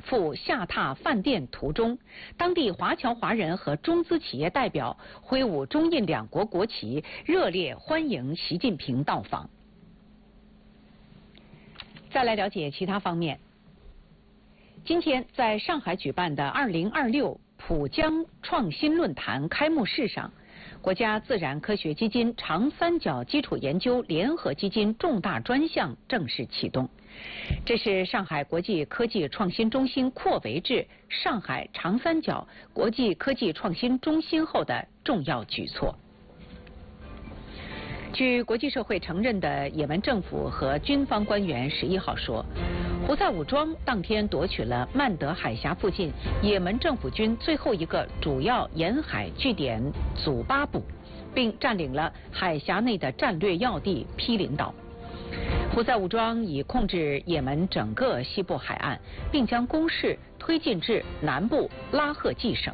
赴下榻饭店途中，当地华侨华人和中资企业代表挥舞中印两国国旗，热烈欢迎习近平到访。再来了解其他方面。今天在上海举办的2026浦江创新论坛开幕式上，国家自然科学基金长三角基础研究联合基金重大专项正式启动。这是上海国际科技创新中心扩围至上海长三角国际科技创新中心后的重要举措。据国际社会承认的也门政府和军方官员11号说，胡塞武装当天夺取了曼德海峡附近也门政府军最后一个主要沿海据点祖巴布，并占领了海峡内的战略要地毗邻岛。胡塞武装已控制也门整个西部海岸，并将攻势推进至南部拉赫济省。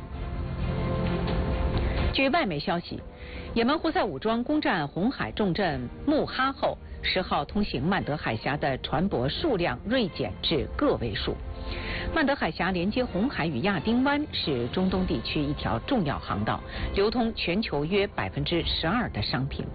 据外媒消息，也门胡塞武装攻占红海重镇穆哈后，10号通行曼德海峡的船舶数量锐减至个位数。曼德海峡连接红海与亚丁湾，是中东地区一条重要航道，流通全球约12%的商品。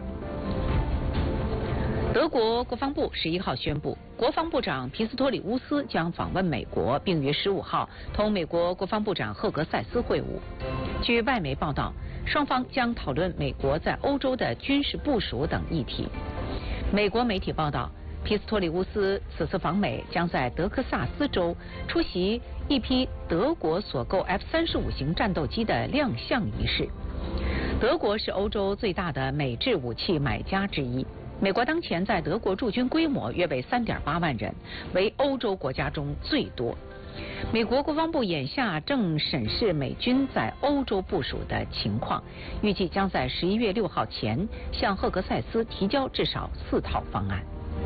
德国国防部11号宣布，国防部长皮斯托里乌斯将访问美国，并于15号同美国国防部长赫格塞斯会晤。据外媒报道，双方将讨论美国在欧洲的军事部署等议题。美国媒体报道，皮斯托里乌斯此次访美将在德克萨斯州出席一批德国所购 F-35型战斗机的亮相仪式。德国是欧洲最大的美制武器买家之一。美国当前在德国驻军规模约为3.8万人，为欧洲国家中最多。美国国防部眼下正审视美军在欧洲部署的情况，预计将在11月6号前向赫格塞斯提交至少4套方案。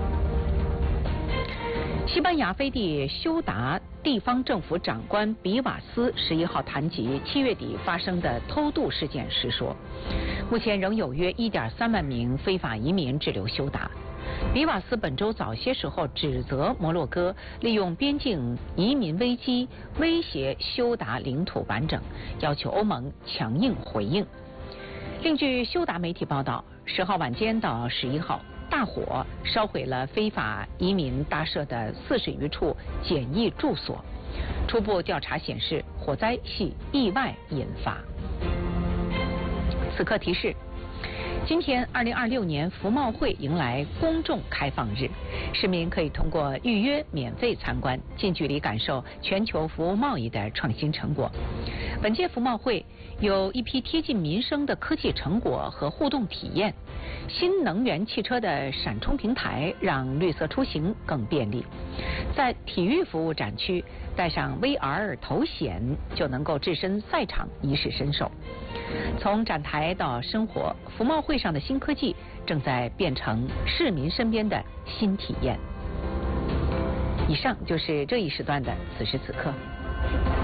西班牙飞地休达地方政府长官比瓦斯11号谈及7月底发生的偷渡事件时说，目前仍有约1.3万名非法移民滞留休达。比瓦斯本周早些时候指责摩洛哥利用边境移民危机威胁休达领土完整，要求欧盟强硬回应。另据休达媒体报道，10号晚间到11号，大火烧毁了非法移民搭设的40余处简易住所。初步调查显示，火灾系意外引发。此刻提示，今天2026年服贸会迎来公众开放日，市民可以通过预约免费参观，近距离感受全球服务贸易的创新成果。本届服贸会有一批贴近民生的科技成果和互动体验，新能源汽车的闪充平台让绿色出行更便利。在体育服务展区，戴上 VR 头显就能够置身赛场，一试身手。从展台到生活，服贸会上的新科技正在变成市民身边的新体验。以上就是这一时段的此时此刻。